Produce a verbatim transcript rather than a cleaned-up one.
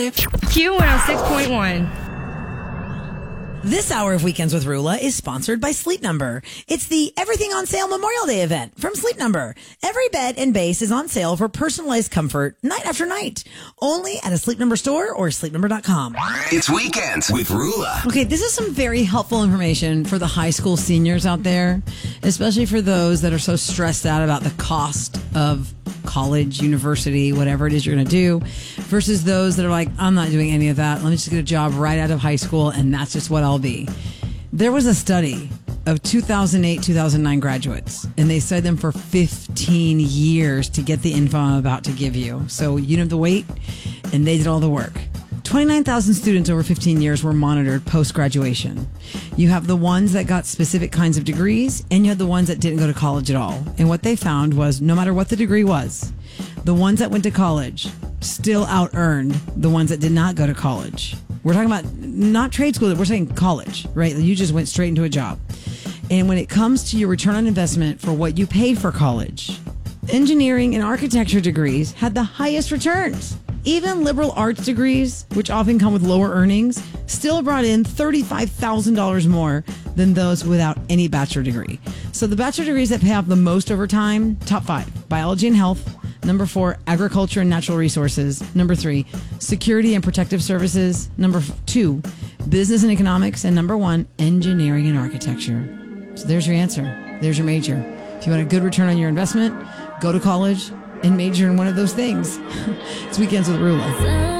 Q one oh six point one. This hour of Weekends with Rula is sponsored by Sleep Number. It's the Everything on Sale Memorial Day event from Sleep Number. Every bed and base is on sale for personalized comfort night after night. Only at a Sleep Number store or sleep number dot com. It's Weekends with Rula. Okay, this is some very helpful information for the high school seniors out there, especially for those that are so stressed out about the cost of college, university, whatever it is you're going to do, versus those that are like, I'm not doing any of that. Let me just get a job right out of high school, and that's just what I'll be. There was a study of two thousand eight, two thousand nine graduates, and they studied them for fifteen years to get the info I'm about to give you. So you don't have to wait, and they did all the work. twenty-nine thousand students over fifteen years were monitored post-graduation. You have the ones that got specific kinds of degrees, and you had the ones that didn't go to college at all. And what they found was no matter what the degree was, the ones that went to college still out-earned the ones that did not go to college. We're talking about not trade school, we're saying college, right? You just went straight into a job. And when it comes to your return on investment for what you paid for college, engineering and architecture degrees had the highest returns. Even liberal arts degrees, which often come with lower earnings, still brought in thirty-five thousand dollars more than those without any bachelor degree. So the bachelor degrees that pay off the most over time, top five, biology and health. Number four, agriculture and natural resources. Number three, security and protective services. Number two, business and economics. And number one, engineering and architecture. So there's your answer. There's your major. If you want a good return on your investment, go to college and major in one of those things. It's Weekends with Rula.